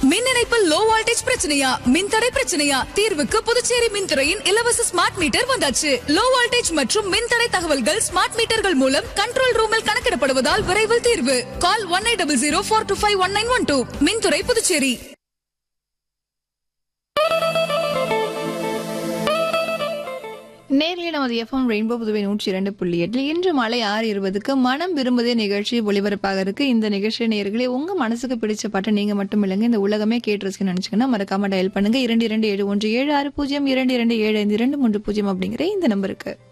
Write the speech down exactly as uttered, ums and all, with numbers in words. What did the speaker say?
மின் இணைப்பில் low voltage பிரச்சனையா, மின்தடை பிரச்சனையா? தீர்வுக்கு புதுச்சேரி மின்துறையின் இலவச ஸ்மார்ட் மீட்டர் வந்தாச்சு. லோ வோல்டேஜ் மற்றும் மின்தடை தகவல்கள் ஸ்மார்ட் மீட்டர்கள் மூலம் கண்ட்ரோல் ரூமில் கணக்கிடப்படுவதால் விரைவில் தீர்வு. கால் one eight double zero four two five one nine one two. மின்துறை புதுச்சேரி. நேரில் நமது எஃப்எம் ரெயின்போ புதுவை நூற்றி இரண்டு புள்ளி எட்டில் இன்று மாலை ஆறு இருபதுக்கு மனம் விரும்புதே நிகழ்ச்சி ஒளிபரப்பாக இருக்கு. இந்த நிகழ்ச்சி நேயர்களே, உங்க மனசுக்கு பிடிச்ச பாட்டை நீங்க மட்டும் இல்லைங்க, இந்த உலகமே கேட்டு நினைச்சுக்கன்னா மறக்காம டயல் பண்ணுங்க இரண்டு இரண்டு ஏழு ஒன்று ஏழு ஆறு பூஜ்ஜியம் இரண்டு இரண்டு ஏழு ஐந்து இரண்டு மூன்று பூஜ்ஜியம் அப்படிங்கிற இந்த நம்பருக்கு.